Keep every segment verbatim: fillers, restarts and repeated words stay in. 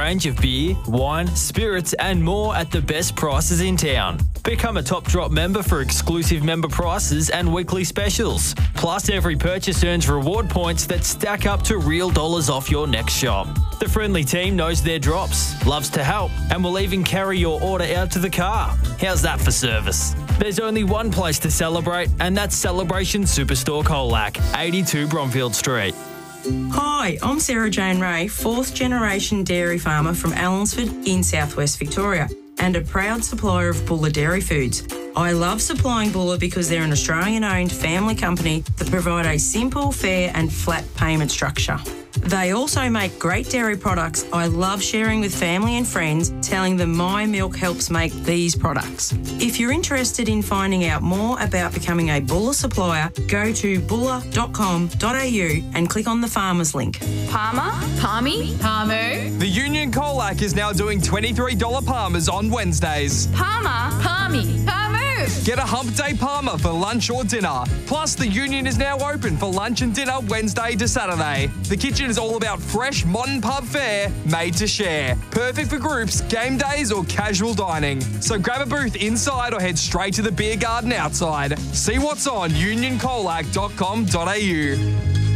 range of beer, wine, spirits and more at the best prices in town. Become a Top Drop member for exclusive member prices and weekly specials. Plus, every purchase earns reward points that stack up to real dollars off your next shop. The friendly team knows their drops, loves to help, and will even carry your order out to the car. How's that for service? There's only one place to celebrate, and that's Celebration Superstore Colac, eighty-two Bromfield Street. Hi, I'm Sarah Jane Ray, fourth generation dairy farmer from Allensford in southwest Victoria, and a proud supplier of Bulla Dairy Foods. I love supplying Bulla because they're an Australian-owned family company that provide a simple, fair and flat payment structure. They also make great dairy products I love sharing with family and friends, telling them my milk helps make these products. If you're interested in finding out more about becoming a Bulla supplier, go to bulla dot com dot a u and click on the farmers link. Palmer? Palmy? Palmo? The Union Colac is now doing twenty-three dollars Palmers on Wednesdays. Palmer? Palmy? Palmo? Get a Hump Day Palmer for lunch or dinner. Plus, the Union is now open for lunch and dinner Wednesday to Saturday. The kitchen is all about fresh, modern pub fare made to share. Perfect for groups, game days or casual dining. So grab a booth inside or head straight to the beer garden outside. See what's on union colac dot com dot a u.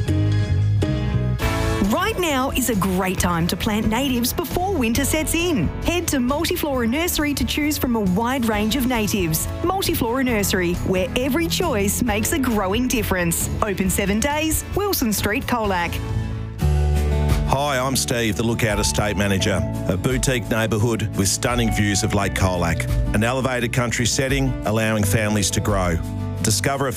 Right now is a great time to plant natives before winter sets in. Head to Multiflora Nursery to choose from a wide range of natives. Multiflora Nursery, where every choice makes a growing difference. Open seven days, Wilson Street, Colac. Hi, I'm Steve, the Lookout Estate Manager, a boutique neighbourhood with stunning views of Lake Colac, an elevated country setting allowing families to grow. Discover a